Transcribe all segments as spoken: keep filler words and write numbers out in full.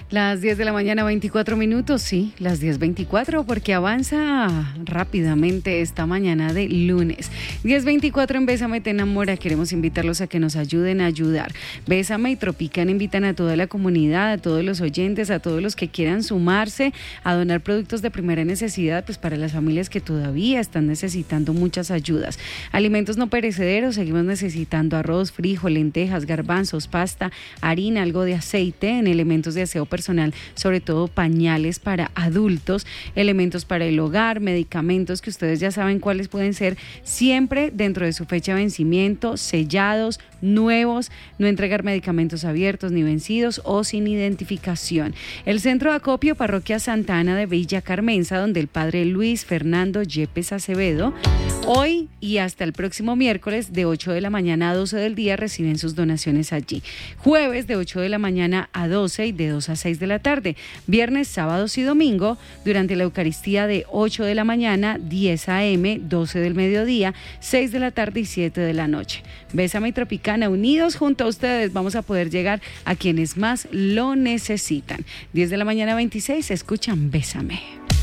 Las diez de la mañana, veinticuatro minutos, sí, las diez veinticuatro, porque avanza rápidamente esta mañana de lunes. diez veinticuatro en Bésame te enamora. Queremos invitarlos a que nos ayuden a ayudar. Bésame y Tropicana invitan a toda la comunidad, a todos los oyentes, a todos los que quieran sumarse a donar productos de primera necesidad, pues para las familias que todavía están necesitando muchas ayudas. Alimentos no perecederos, seguimos necesitando arroz, frijol, lentejas, garbanzos, pasta, harina, algo de aceite, en elementos de aseo personal, sobre todo pañales para adultos, elementos para el hogar, medicamentos que ustedes ya saben cuáles pueden ser, siempre dentro de su fecha de vencimiento, sellados, nuevos, no entregar medicamentos abiertos ni vencidos o sin identificación. El Centro de Acopio Parroquia Santa Ana de Villa Carmenza, donde el padre Luis Fernando Yepes Acevedo, hoy y hasta el próximo miércoles de ocho de la mañana a doce del día reciben sus donaciones allí. Jueves de ocho de la mañana a doce y de dos a seis de la tarde. Viernes, sábados y domingo durante la Eucaristía de ocho de la mañana, diez a eme, doce del mediodía, seis de la tarde y siete de la noche. Bésame y Tropicana, unidos junto a ustedes vamos a poder llegar a quienes más lo necesitan. diez de la mañana, veintiséis, escuchan Bésame.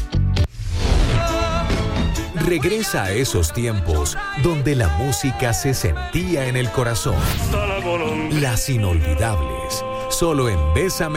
Regresa a esos tiempos donde la música se sentía en el corazón. Las inolvidables, solo en Bésame.